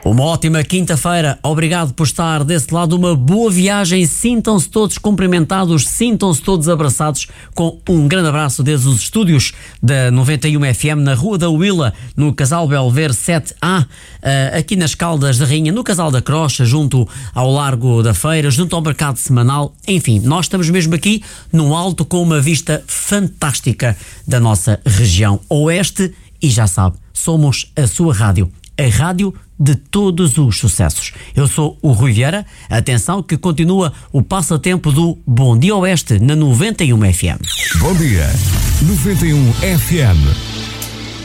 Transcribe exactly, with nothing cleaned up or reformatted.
Uma ótima quinta-feira, obrigado por estar desse lado, uma boa viagem, sintam-se todos cumprimentados, sintam-se todos abraçados, com um grande abraço desde os estúdios da noventa e um F M na Rua da Huila, no Casal Belver sete A, aqui nas Caldas da Rainha, no Casal da Crocha, junto ao Largo da Feira, junto ao Mercado Semanal, enfim, nós estamos mesmo aqui no alto com uma vista fantástica da nossa região oeste e já sabe, somos a sua rádio, a rádio de todos os sucessos. Eu sou o Rui Vieira, atenção que continua o passatempo do Bom Dia Oeste na noventa e um F M. Bom dia, noventa e um F M.